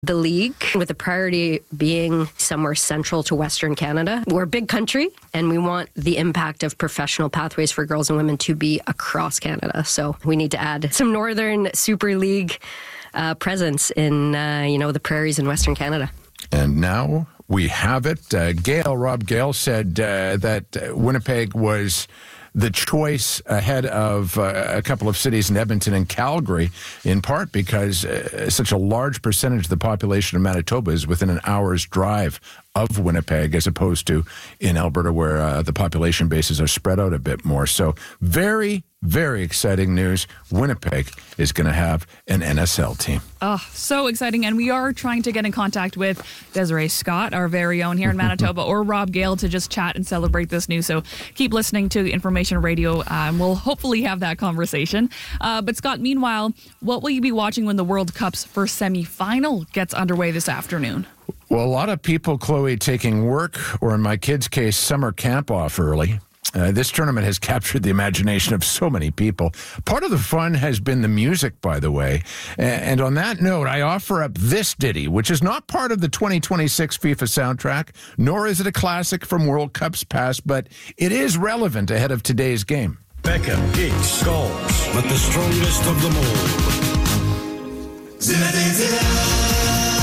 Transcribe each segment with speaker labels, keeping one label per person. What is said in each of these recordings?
Speaker 1: the league, with the priority being somewhere central to Western Canada. We're a big country, and we want the impact of professional pathways for girls and women to be across Canada. So we need to add some Northern Super League presence in, the prairies in Western Canada.
Speaker 2: And now we have it. Rob Gale said that Winnipeg was the choice ahead of a couple of cities in Edmonton and Calgary, in part because such a large percentage of the population of Manitoba is within an hour's drive of Winnipeg, as opposed to in Alberta, where the population bases are spread out a bit more. So very, very exciting news. Winnipeg is going to have an NSL team.
Speaker 3: Oh, so exciting. And we are trying to get in contact with Desiree Scott, our very own here in Manitoba, or Rob Gale to just chat and celebrate this news. So keep listening to Information Radio, and we'll hopefully have that conversation. But Scott, meanwhile, what will you be watching when the World Cup's first semi-final gets underway this afternoon?
Speaker 2: Well, a lot of people, Chloe, taking work, or in my kids' case, summer camp off early. This tournament has captured the imagination of so many people. Part of the fun has been the music, by the way. And on that note, I offer up this ditty, which is not part of the 2026 FIFA soundtrack, nor is it a classic from World Cups past, but it is relevant ahead of today's game.
Speaker 4: Beckham, Giggs, Scholes, but the strongest of them all. Zinedine Zidane.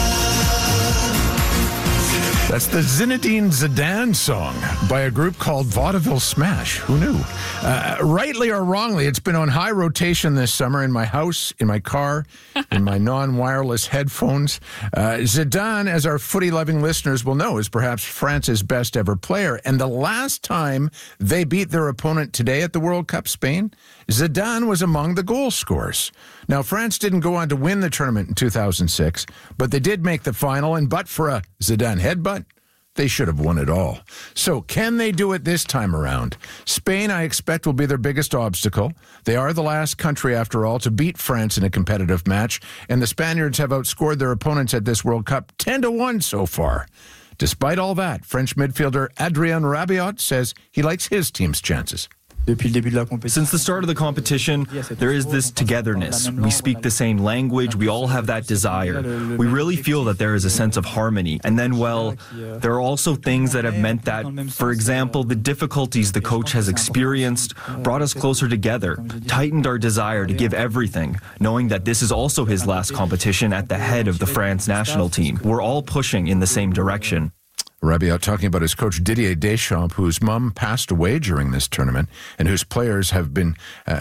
Speaker 2: That's the Zinedine Zidane song by a group called Vaudeville Smash. Who knew? Rightly or wrongly, it's been on high rotation this summer in my house, in my car, in my non-wireless headphones. Zidane, as our footy-loving listeners will know, is perhaps France's best ever player. And the last time they beat their opponent today at the World Cup, Spain, Zidane was among the goal scorers. Now, France didn't go on to win the tournament in 2006, but they did make the final, and but for a Zidane headbutt, they should have won it all. So can they do it this time around? Spain, I expect, will be their biggest obstacle. They are the last country, after all, to beat France in a competitive match, and the Spaniards have outscored their opponents at this World Cup 10-1 so far. Despite all that, French midfielder Adrien Rabiot says he likes his team's chances.
Speaker 5: Since the start of the competition, there is this togetherness. We speak the same language. We all have that desire. We really feel that there is a sense of harmony. And then, well, there are also things that have meant that, for example, the difficulties the coach has experienced brought us closer together, tightened our desire to give everything, knowing that this is also his last competition at the head of the France national team. We're all pushing in the same direction.
Speaker 2: Rabiot talking about his coach Didier Deschamps, whose mom passed away during this tournament, and whose players have been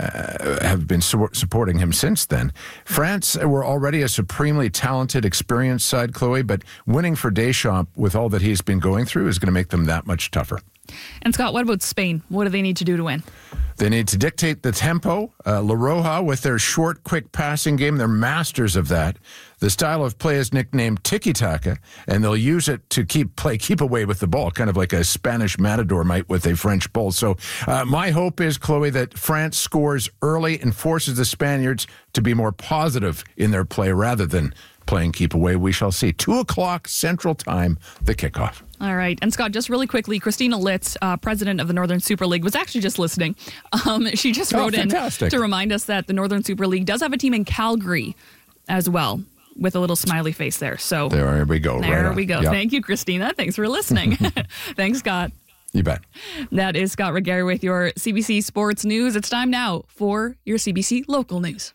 Speaker 2: supporting him since then. France were already a supremely talented, experienced side, Chloe, but winning for Deschamps with all that he's been going through is going to make them that much tougher.
Speaker 3: And Scott, what about Spain? What do they need to do to win?
Speaker 2: They need to dictate the tempo. La Roja, with their short, quick passing game, they're masters of that. The style of play is nicknamed tiki-taka, and they'll use it to keep away with the ball, kind of like a Spanish matador might with a French bull. So my hope is, Chloe, that France scores early and forces the Spaniards to be more positive in their play rather than playing keep away. We shall see. 2:00 Central Time, the kickoff.
Speaker 3: All right. And Scott, just really quickly, Christina Litz, president of the Northern Super League, was actually just listening. She just wrote in to remind us that the Northern Super League does have a team in Calgary as well, with a little smiley face there. So
Speaker 2: there we go.
Speaker 3: There we go. Yep. Thank you, Christina. Thanks for listening. Thanks, Scott.
Speaker 2: You bet.
Speaker 3: That is Scott Regari with your CBC Sports News. It's time now for your CBC Local News.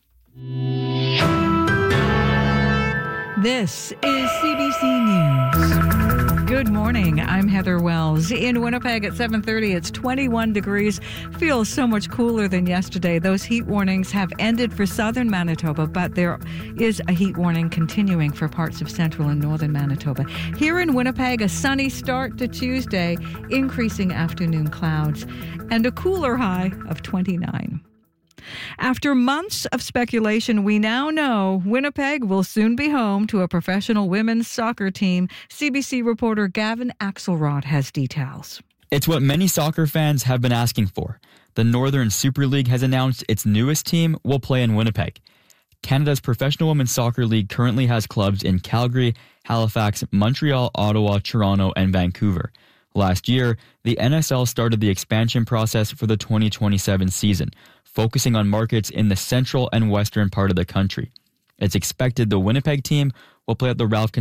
Speaker 6: This is CBC News. Good morning. I'm Heather Wells. In Winnipeg at 7:30, it's 21 degrees. Feels so much cooler than yesterday. Those heat warnings have ended for southern Manitoba, but there is a heat warning continuing for parts of central and northern Manitoba. Here in Winnipeg, a sunny start to Tuesday, increasing afternoon clouds, and a cooler high of 29. After months of speculation, we now know Winnipeg will soon be home to a professional women's soccer team. CBC reporter Gavin Axelrod has details.
Speaker 7: It's what many soccer fans have been asking for. The Northern Super League has announced its newest team will play in Winnipeg. Canada's Professional Women's Soccer League currently has clubs in Calgary, Halifax, Montreal, Ottawa, Toronto, and Vancouver. Last year, the NSL started the expansion process for the 2027 season, focusing on markets in the central and western part of the country. It's expected the Winnipeg team will play at the Ralph